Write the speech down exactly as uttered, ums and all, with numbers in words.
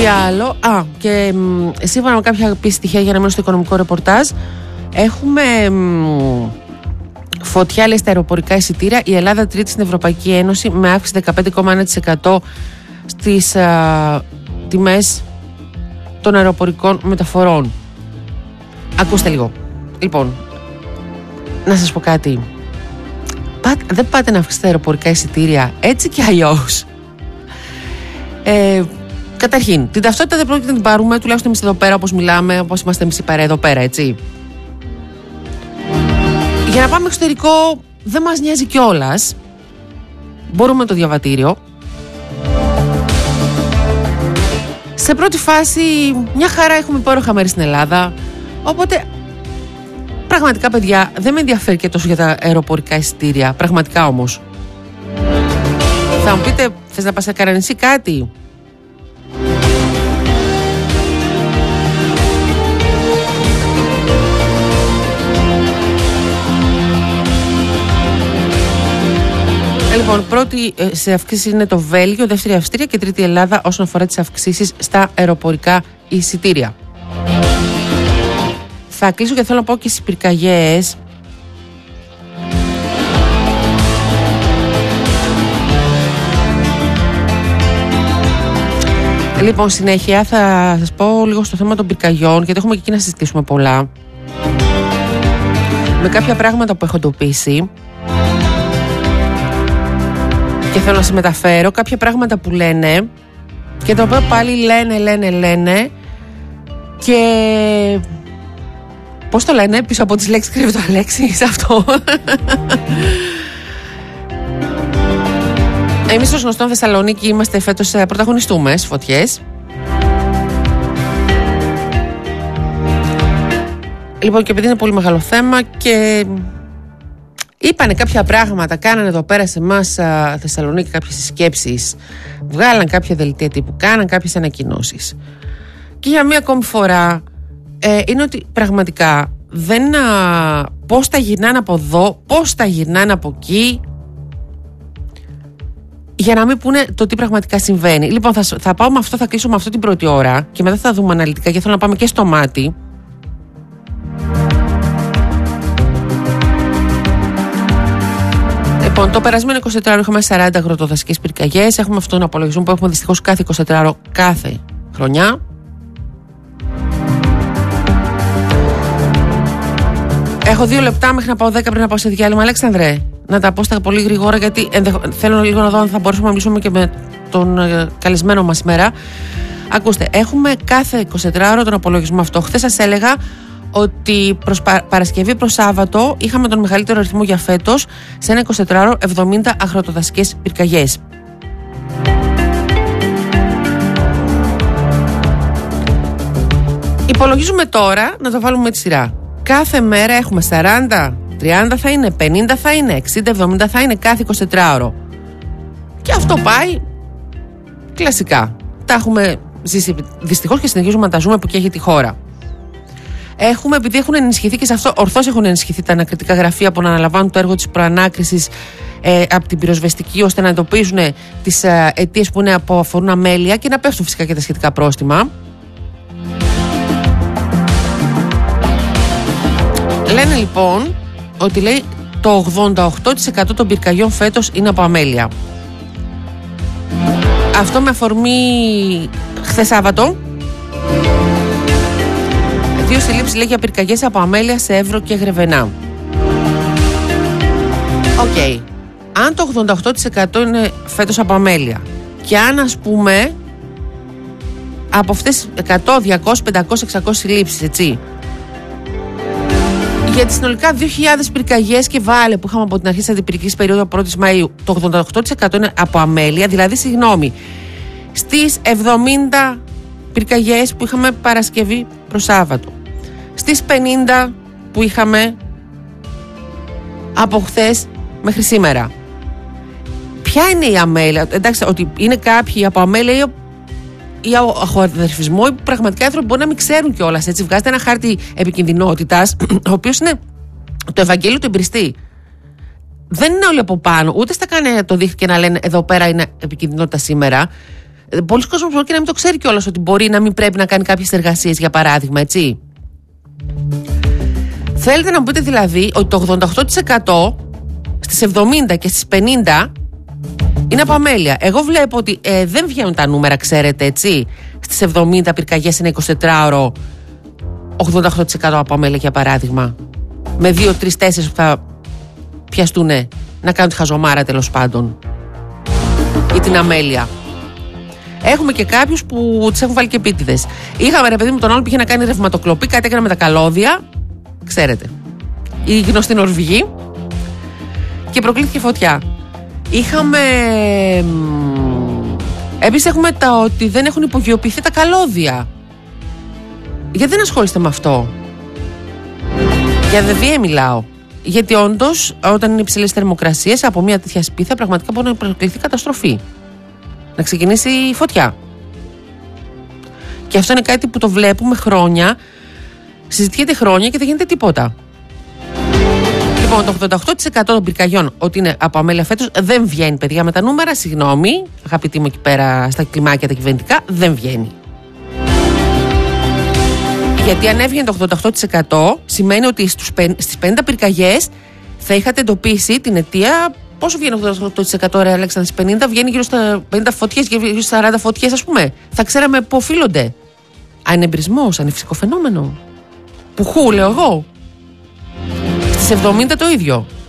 Τι άλλο? Α, και μ, σύμφωνα με κάποια στοιχεία, για να μείνω στο οικονομικό ρεπορτάζ, έχουμε μ, φωτιά, λέει, στα αεροπορικά εισιτήρια. Η Ελλάδα τρίτη στην Ευρωπαϊκή Ένωση με αύξηση δεκαπέντε κόμμα ένα τοις εκατό στις α, τιμές των αεροπορικών μεταφορών. Ακούστε λίγο. Λοιπόν, να σας πω κάτι. Πάτε, δεν πάτε να αυξήσετε τα αεροπορικά εισιτήρια έτσι και αλλιώς. Ε, καταρχήν, την ταυτότητα δεν πρόκειται να την πάρουμε, τουλάχιστον εμείς εδώ πέρα, όπως μιλάμε, όπως είμαστε εμείς παρέα εδώ πέρα, έτσι. Για να πάμε εξωτερικό δεν μας νοιάζει κιόλας. Μπορούμε το διαβατήριο. Σε πρώτη φάση, μια χαρά, έχουμε υπέροχα μέρη στην Ελλάδα. Οπότε, πραγματικά, παιδιά, δεν με ενδιαφέρει και τόσο για τα αεροπορικά εισιτήρια. Πραγματικά όμως. Θα μου πείτε, θες να πας σε Καρανησί κάτι? Λοιπόν, πρώτη σε αυξήσεις είναι το Βέλγιο, δεύτερη Αυστρία και τρίτη Ελλάδα όσον αφορά τις αυξήσεις στα αεροπορικά εισιτήρια. Θα κλείσω και θέλω να πω και στις πυρκαγιές. Λοιπόν, συνέχεια θα σας πω λίγο στο θέμα των πυρκαγιών, γιατί έχουμε και εκεί να συζητήσουμε πολλά. Με κάποια πράγματα που έχω εντοπίσει και θέλω να σας μεταφέρω κάποια πράγματα που λένε και τα οποία πάλι λένε, λένε, λένε και πώς το λένε, πίσω από τις λέξεις κρύβει το Αλέξης αυτό. Εμείς στο γνωστό Θεσσαλονίκη είμαστε φέτος πρωταγωνιστούμε στις φωτιές. Λοιπόν, και επειδή είναι πολύ μεγάλο θέμα και είπανε κάποια πράγματα, κάνανε εδώ πέρα σε εμάς Θεσσαλονίκη κάποιες συσκέψεις, βγάλαν κάποια δελτία τύπου, κάναν κάποιες ανακοινώσεις. Και για μία ακόμη φορά ε, είναι ότι πραγματικά δεν α, πώς τα γυρνάνε από εδώ, πώς τα γυρνάνε από εκεί, για να μην πούνε το τι πραγματικά συμβαίνει. Λοιπόν, θα, θα πάω με αυτό, θα κλείσω με αυτό την πρώτη ώρα και μετά θα δούμε αναλυτικά, γιατί θέλω να πάμε και στο μάτι. Λοιπόν, το περασμένο εικοσιτετράωρο είχαμε σαράντα αγροτοδασικές πυρκαγιές. Έχουμε αυτόν τον απολογισμό που έχουμε δυστυχώς κάθε εικοσιτετράωρο κάθε χρονιά. Έχω δύο λεπτά μέχρι να πάω δέκα πριν να πάω σε διάλειμμα. Αλέξανδρε, να τα πω στα πολύ γρήγορα, γιατί ενδεχ... θέλω λίγο να δω αν θα μπορούσαμε να μιλήσουμε και με τον ε, καλεσμένο μας σήμερα. Ακούστε, έχουμε κάθε εικοσιτετράωρο τον απολογισμό αυτό. Χθες σας έλεγα ότι προς πα... Παρασκευή προς Σάββατο είχαμε τον μεγαλύτερο αριθμό για φέτος σε ένα εικοσιτετράωρο εβδομήντα αγροτοδασικές πυρκαγιές. Υπολογίζουμε τώρα να το βάλουμε με τη σειρά. Κάθε μέρα έχουμε σαράντα, τριάντα θα είναι, πενήντα θα είναι, εξήντα, εβδομήντα θα είναι κάθε εικοσιτετράωρο. Και αυτό πάει κλασικά. Τα έχουμε ζήσει δυστυχώς και συνεχίζουμε να τα ζούμε που και έχει τη χώρα. Έχουμε, επειδή έχουν ενισχυθεί και σε αυτό, ορθώς έχουν ενισχυθεί τα ανακριτικά γραφεία που να αναλαμβάνουν το έργο της προανάκρισης ε, από την πυροσβεστική, ώστε να εντοπίζουν τις ε, αιτίες που, είναι, που αφορούν αμέλεια και να πέφτουν φυσικά και τα σχετικά πρόστιμα. Λένε λοιπόν ότι λέει το ογδόντα οκτώ τοις εκατό των πυρκαγιών φέτος είναι από αμέλεια. Αυτό με αφορμή χθες Σάββατο. Δύο συλλήψεις λέει για πυρκαγιές από αμέλεια σε Εύρο και Γρεβενά. Οκ. Okay. Αν το ογδόντα οκτώ τοις εκατό είναι φέτος από αμέλεια και αν ας πούμε από αυτές εκατό, διακόσιες, πεντακόσιες, εξακόσιες συλλήψεις, έτσι, για τις συνολικά δύο χιλιάδες πυρκαγιές και βάλε που είχαμε από την αρχή της αντιπυρικής περίοδου πρώτη Μαΐου, το ογδόντα οκτώ τοις εκατό είναι από αμέλεια, δηλαδή συγγνώμη, στις εβδομήντα πυρκαγιές που είχαμε Παρασκευή προς Σάββατο, στις πενήντα που είχαμε από χθες μέχρι σήμερα, ποια είναι η αμέλεια? Εντάξει, ότι είναι κάποιοι από αμέλεια ή αχοαδερφισμό, ή πραγματικά οι άνθρωποι μπορεί να μην ξέρουν κιόλας. Έτσι, βγάζετε ένα χάρτη επικινδυνότητας, ο οποίος είναι το Ευαγγέλιο του εμπριστή. Δεν είναι όλοι από πάνω, ούτε στα κάνει το δείχνει και να λένε εδώ πέρα είναι επικινδυνότητα σήμερα. Πολλοί κόσμοι μπορεί και να μην το ξέρει κιόλας ότι μπορεί να μην πρέπει να κάνει κάποιες εργασίες, για παράδειγμα, έτσι. Θέλετε να μου πείτε δηλαδή ότι το ογδόντα οκτώ τοις εκατό στις εβδομήντα και στις πενήντα είναι από αμέλεια. Εγώ βλέπω ότι ε, δεν βγαίνουν τα νούμερα, ξέρετε, έτσι. Στις εβδομήντα πυρκαγιές είναι εικοσιτετράωρο, ογδόντα οκτώ τοις εκατό από αμέλεια, για παράδειγμα. Με δύο, τρεις, τέσσερις που θα πιαστούν να κάνουν τη χαζομάρα, τέλος πάντων, ή την αμέλεια. Έχουμε και κάποιους που τις έχουν βάλει και επίτηδες. Είχαμε, ρε παιδί μου, τον άλλο που είχε να κάνει ρευματοκλοπή, κάτι έκανε με τα καλώδια. Ξέρετε, η γνωστή Νορβηγή, και προκλήθηκε φωτιά. Είχαμε. Επίσης έχουμε τα ότι δεν έχουν υπογειοποιηθεί τα καλώδια. Γιατί δεν ασχολείστε με αυτό? Για ΔΕΔΙΕ μιλάω. Γιατί όντως, όταν είναι υψηλές θερμοκρασίες, από μια τέτοια σπίθα πραγματικά μπορεί να προκληθεί καταστροφή. Να ξεκινήσει η φωτιά. Και αυτό είναι κάτι που το βλέπουμε χρόνια, συζητιέται χρόνια και δεν γίνεται τίποτα. Λοιπόν, το ογδόντα οκτώ τοις εκατό των πυρκαγιών ότι είναι από αμέλεια φέτος δεν βγαίνει, παιδιά, με τα νούμερα. Συγγνώμη, αγαπητοί μου εκεί πέρα στα κλιμάκια τα κυβερνητικά, δεν βγαίνει. Γιατί αν έβγαινε το ογδόντα οκτώ τοις εκατό, σημαίνει ότι στις πενήντα πυρκαγιές θα είχατε εντοπίσει την αιτία. Πόσο βγαίνει ογδόντα οκτώ τοις εκατό, ρε Αλέξανδρα, στις πενήντα? Βγαίνει γύρω στα πενήντα φωτιές, γύρω στις σαράντα φωτιές, ας πούμε. Θα ξέραμε πού οφείλονται. Αν είναι εμπρισμός, αν είναι φυσικό φαινόμενο. Πουχού, λέω εγώ. Στις εβδομήντα το ίδιο.